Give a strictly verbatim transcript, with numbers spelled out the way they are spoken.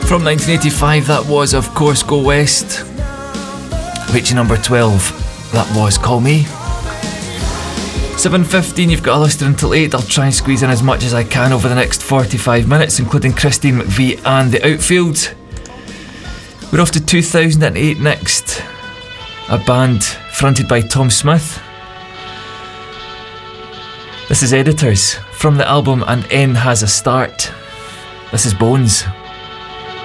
From nineteen eighty-five, that was, of course, Go West. Reaching number twelve, that was Call Me. seven fifteen, you've got a list until eight. I'll try and squeeze in as much as I can over the next forty-five minutes, including Christine McVie and The Outfield. We're off to two thousand eight next. A band fronted by Tom Smith. This is Editors from the album An End Has a Start. This is Bones.